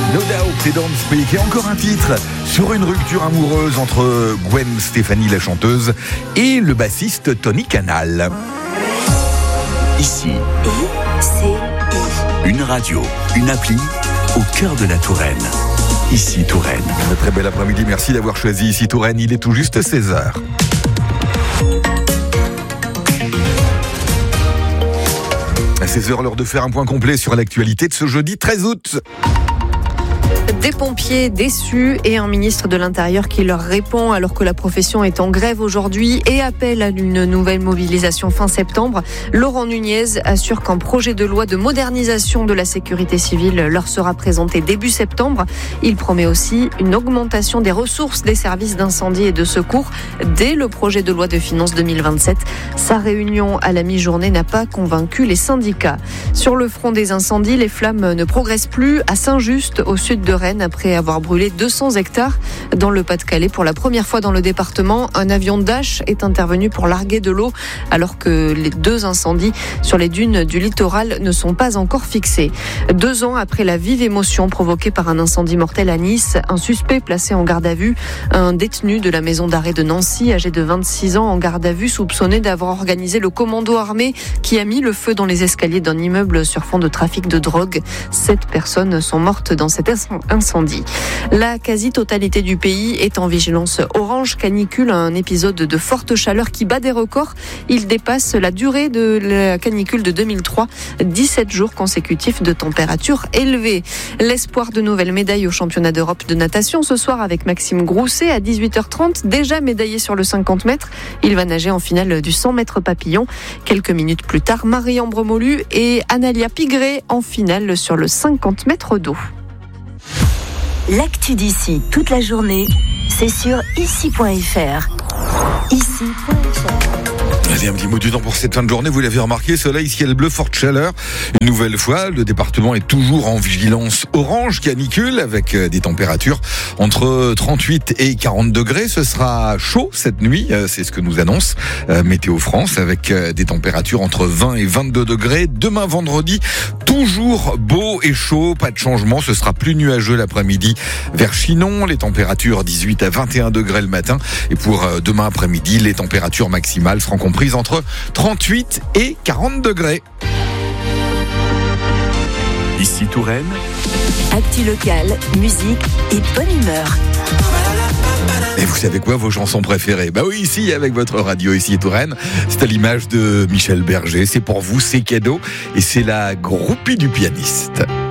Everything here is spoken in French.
No Doubt et Don't Speak. Et encore un titre sur une rupture amoureuse entre Gwen Stefani, la chanteuse, et le bassiste Tony Canal. Ici, une radio, une appli au cœur de la Touraine. Ici Touraine. Un très bel après-midi, merci d'avoir choisi Ici Touraine. Il est tout juste 16h. À 16h, l'heure de faire un point complet sur l'actualité de ce jeudi 13 août. Des pompiers déçus et un ministre de l'Intérieur qui leur répond alors que la profession est en grève aujourd'hui et appelle à une nouvelle mobilisation fin septembre. Laurent Nunez assure qu'un projet de loi de modernisation de la sécurité civile leur sera présenté début septembre. Il promet aussi une augmentation des ressources des services d'incendie et de secours dès le projet de loi de finances 2027. Sa réunion à la mi-journée n'a pas convaincu les syndicats. Sur le front des incendies, les flammes ne progressent plus à Saint-Just, au sud de Rennes, après avoir brûlé 200 hectares dans le Pas-de-Calais. Pour la première fois dans le département, un avion Dash est intervenu pour larguer de l'eau alors que les 2 incendies sur les dunes du littoral ne sont pas encore fixés. 2 ans après la vive émotion provoquée par un incendie mortel à Nice, un suspect placé en garde à vue, un détenu de la maison d'arrêt de Nancy, âgé de 26 ans, en garde à vue, soupçonné d'avoir organisé le commando armé qui a mis le feu dans les escaliers d'un immeuble sur fond de trafic de drogue. 7 personnes sont mortes dans cet incendie. La quasi-totalité du pays est en vigilance orange canicule, un épisode de forte chaleur qui bat des records. Il dépasse la durée de la canicule de 2003, 17 jours consécutifs de température élevée. L'espoir de nouvelles médailles au championnat d'Europe de natation ce soir avec Maxime Grousset à 18h30, déjà médaillé sur le 50 mètres. Il va nager en finale du 100 mètres papillon. Quelques minutes plus tard, Marie-Ambre Molu et Analia Pigré en finale sur le 50 mètres d'eau. L'actu d'ici toute la journée, c'est sur ici.fr. Ici.fr. Allez, un petit mot du temps pour cette fin de journée. Vous l'avez remarqué, soleil, ciel bleu, forte chaleur. Une nouvelle fois, le département est toujours en vigilance orange canicule avec des températures entre 38 et 40 degrés. Ce sera chaud cette nuit, c'est ce que nous annonce Météo France, avec des températures entre 20 et 22 degrés. Demain vendredi, toujours beau et chaud, pas de changement. Ce sera plus nuageux l'après-midi vers Chinon. Les températures 18 à 21 degrés le matin. Et pour demain après-midi, les températures maximales seront comprises entre 38 et 40 degrés. Ici Touraine. Actu locale, musique et bonne humeur. Et vous savez quoi, vos chansons préférées? Bah oui, ici, avec votre radio, ici Touraine. C'est à l'image de Michel Berger. C'est pour vous, c'est cadeau. Et c'est la groupie du pianiste.